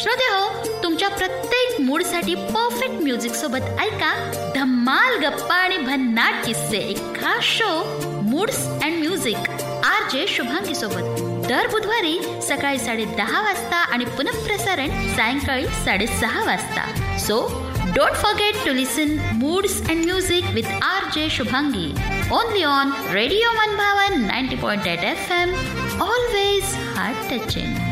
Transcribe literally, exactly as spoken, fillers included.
श्रोते हो, तुमच्या प्रत्येक मूडसाठी परफेक्ट म्युझिक सोबत ऐका धम्माल गप्पा आणि भन्नाट किस्से. एक खास show moods and music R J Shubhangi सोबत दर बुधवारी सकाळी साडे दहा वाजता आणि पुनःप्रसारण सायंकाळी साडेसहा वाजता. So don't forget to listen moods and music with R J Shubhangi only on radio मनभावन ninety point eight F M. Always heart touching.